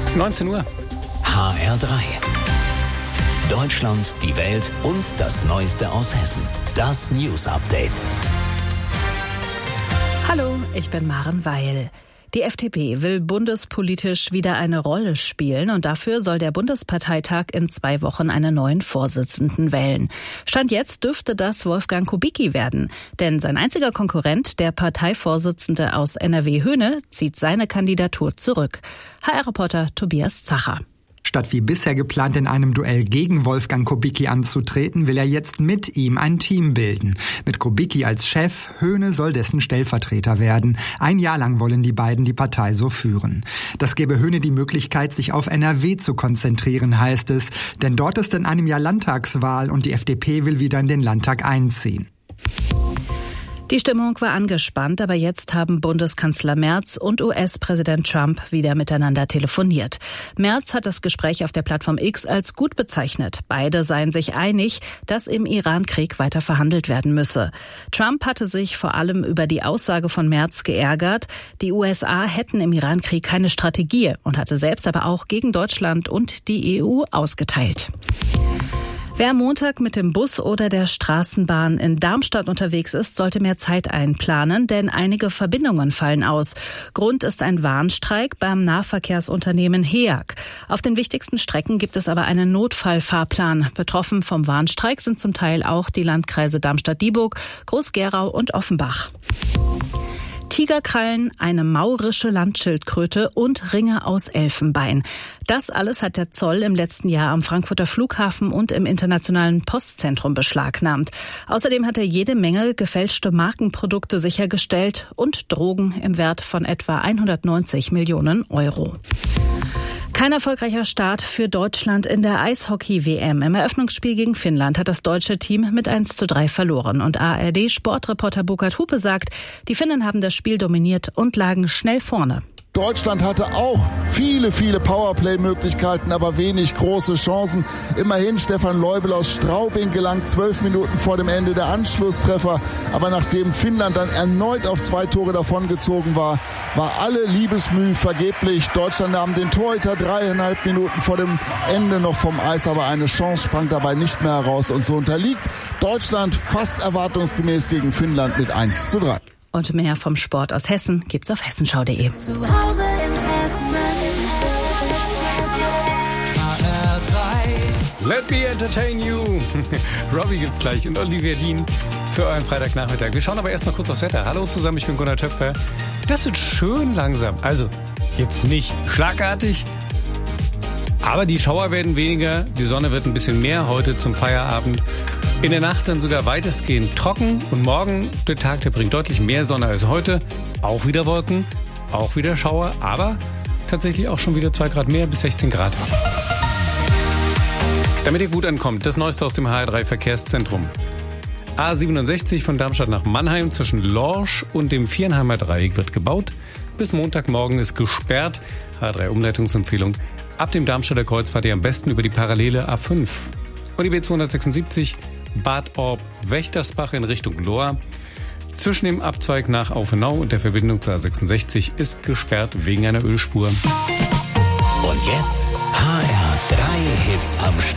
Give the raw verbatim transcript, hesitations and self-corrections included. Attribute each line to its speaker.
Speaker 1: neunzehn Uhr.
Speaker 2: H R drei. Deutschland, die Welt und das Neueste aus Hessen. Das News Update.
Speaker 3: Hallo, ich bin Maren Weil. Die F D P will bundespolitisch wieder eine Rolle spielen und dafür soll der Bundesparteitag in zwei Wochen einen neuen Vorsitzenden wählen. Stand jetzt dürfte das Wolfgang Kubicki werden, denn sein einziger Konkurrent, der Parteivorsitzende aus N R W Höhne, zieht seine Kandidatur zurück. H R-Reporter Tobias Zacher.
Speaker 4: Statt wie bisher geplant in einem Duell gegen Wolfgang Kubicki anzutreten, will er jetzt mit ihm ein Team bilden. Mit Kubicki als Chef, Höhne soll dessen Stellvertreter werden. Ein Jahr lang wollen die beiden die Partei so führen. Das gebe Höhne die Möglichkeit, sich auf N R W zu konzentrieren, heißt es. Denn dort ist in einem Jahr Landtagswahl und die F D P will wieder in den Landtag einziehen.
Speaker 3: Die Stimmung war angespannt, aber jetzt haben Bundeskanzler Merz und U S-Präsident Trump wieder miteinander telefoniert. Merz hat das Gespräch auf der Plattform X als gut bezeichnet. Beide seien sich einig, dass im Iran-Krieg weiter verhandelt werden müsse. Trump hatte sich vor allem über die Aussage von Merz geärgert, die U S A hätten im Iran-Krieg keine Strategie und hatte selbst aber auch gegen Deutschland und die E U ausgeteilt. Wer am Montag mit dem Bus oder der Straßenbahn in Darmstadt unterwegs ist, sollte mehr Zeit einplanen, denn einige Verbindungen fallen aus. Grund ist ein Warnstreik beim Nahverkehrsunternehmen H E A G. Auf den wichtigsten Strecken gibt es aber einen Notfallfahrplan. Betroffen vom Warnstreik sind zum Teil auch die Landkreise Darmstadt-Dieburg, Groß-Gerau und Offenbach. Tigerkrallen, eine maurische Landschildkröte und Ringe aus Elfenbein. Das alles hat der Zoll im letzten Jahr am Frankfurter Flughafen und im Internationalen Postzentrum beschlagnahmt. Außerdem hat er jede Menge gefälschte Markenprodukte sichergestellt und Drogen im Wert von etwa hundertneunzig Millionen Euro. Kein erfolgreicher Start für Deutschland in der Eishockey-W M. Im Eröffnungsspiel gegen Finnland hat das deutsche Team mit eins zu drei verloren. Und A R D-Sportreporter Burkhard Hupe sagt, die Finnen haben das Spiel dominiert und lagen schnell vorne.
Speaker 5: Deutschland hatte auch viele, viele Powerplay-Möglichkeiten, aber wenig große Chancen. Immerhin Stefan Leubel aus Straubing gelangt zwölf Minuten vor dem Ende der Anschlusstreffer. Aber nachdem Finnland dann erneut auf zwei Tore davongezogen war, war alle Liebesmüh vergeblich. Deutschland nahm den Torhüter dreieinhalb Minuten vor dem Ende noch vom Eis, aber eine Chance sprang dabei nicht mehr heraus. Und so unterliegt Deutschland fast erwartungsgemäß gegen Finnland mit eins zu drei.
Speaker 3: Und mehr vom Sport aus Hessen gibt's auf hessenschau punkt de.
Speaker 6: Zu Hause in Hessen.
Speaker 1: H R drei. Let me entertain you. Robbie gibt's gleich und Olivia Dean für euren Freitagnachmittag. Wir schauen aber erstmal kurz aufs Wetter. Hallo zusammen, ich bin Gunnar Töpfer. Das wird schön langsam. Also jetzt nicht schlagartig, aber die Schauer werden weniger. Die Sonne wird ein bisschen mehr heute zum Feierabend. In der Nacht dann sogar weitestgehend trocken und morgen der Tag, der bringt deutlich mehr Sonne als heute. Auch wieder Wolken, auch wieder Schauer, aber tatsächlich auch schon wieder zwei Grad mehr bis sechzehn Grad. Damit ihr gut ankommt, das Neueste aus dem H R drei Verkehrszentrum. A siebenundsechzig von Darmstadt nach Mannheim zwischen Lorsch und dem Viernheimer Dreieck wird gebaut. Bis Montagmorgen ist gesperrt. H R drei Umleitungsempfehlung. Ab dem Darmstädter Kreuz fahrt ihr am besten über die parallele A fünf. Und die B zweihundertsechsundsiebzig Bad Orb-Wächtersbach in Richtung Lohr. Zwischen dem Abzweig nach Aufenau und der Verbindung zur A sechsundsechzig ist gesperrt wegen einer Ölspur.
Speaker 2: Und jetzt H R drei Hits am Stück.